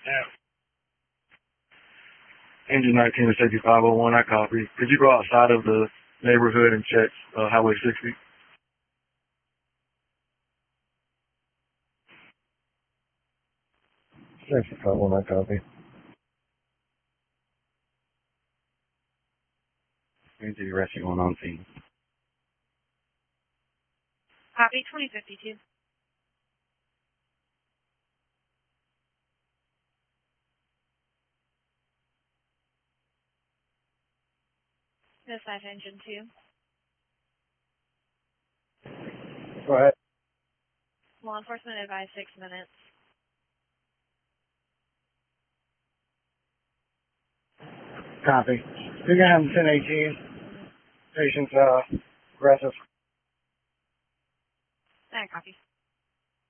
Yeah. Engine 19 to safety 501, I copy. Could you go outside of the neighborhood and check Highway 60? Safety 501, I copy. Anything arresting going on scene. Copy 2052. Dispatch engine 2. Go ahead. Law enforcement advised 6 minutes. Copy. You're going to have 1018. Patient's aggressive. I copy.